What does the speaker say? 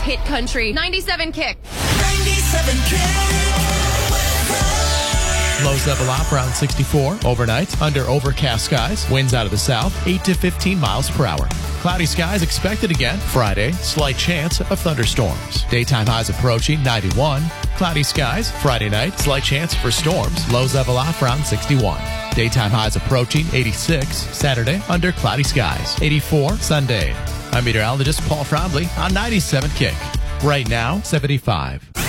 hit country. 97 Kick. 97 Lows level off around 64 overnight under overcast skies. Winds out of the south 8 to 15 miles per hour. Cloudy skies expected again Friday. Slight chance of thunderstorms. Daytime highs approaching 91. Cloudy skies Friday night. Slight chance for storms. Lows level off around 61. Daytime highs approaching 86. Saturday under cloudy skies. 84 Sunday. I'm meteorologist Paul Frombley on 97 Kick. Right now 75.